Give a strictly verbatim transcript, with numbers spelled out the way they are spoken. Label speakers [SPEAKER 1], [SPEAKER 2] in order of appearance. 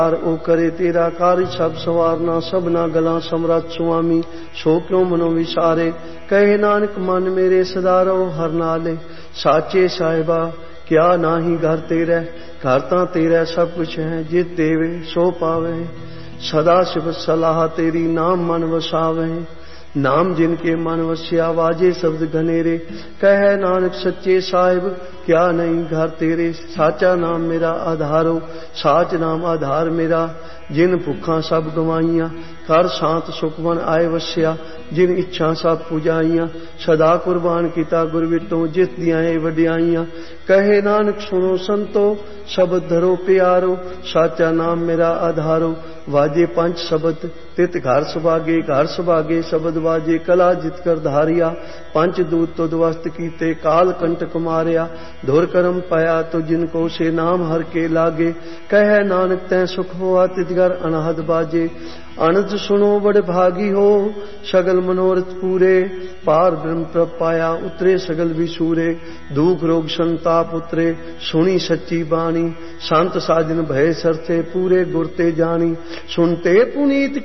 [SPEAKER 1] ओ करे तेरा कार्य सब सवारना सबना गला समरथ सुआमी सो क्यों मनो विसारे कहे नानक मन मेरे सदा रहो हर नाले साचे साहिबा क्या नाही घर तेरे घर तां तेरा सब कुछ है जित देवे सो पावे सदा शिव सलाह तेरी नाम मन वसावे नाम जिनके मन वसिया वाजे शब्द घनेरे कह नानक सच्चे साहिब क्या नहीं घर तेरे साचा नाम मेरा आधारो साच नाम आधार मेरा जिन भुखा सब गवाइया कर शांत सुखमन आए वसिया जिन इच्छा सब पुजाइया सदा कुर्बान किता गुर विटों जित दियां वड्याइया कहे नानक सुनो संतो शब्द धरो प्यारो साचा नाम मेरा आधारो वाजे पंच शब्द तित घर सुभागे घर सुभागे शब्द वाजे कला जित कर धारिया पंच दूत तो दुवस्त कीते काल कंटक मारिया धुर करम पाया तो जिनको से नाम हर के लागे कह नानक तै सुख हुआ तितगर अनहद बाजे अनंत सुनो बड़ भागी हो सगल मनोरथ पूरे पार ब्रह्म प्रभ पाया उतरे सगल विसूरे दुख रोग संताप उतरे सुनी सच्ची बाणी संत साजन भय सरथे पूरे गुरते जानी सुनते पुनीत